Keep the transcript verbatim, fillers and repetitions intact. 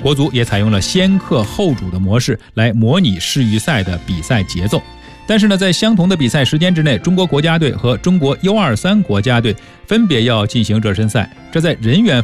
国足也采用了先客后主的模式来模拟世预赛的比赛节奏。但是呢，在相同的比赛时间之内，中国国家队和中国 U 二十三 国家队分别要进行热身赛，这在人员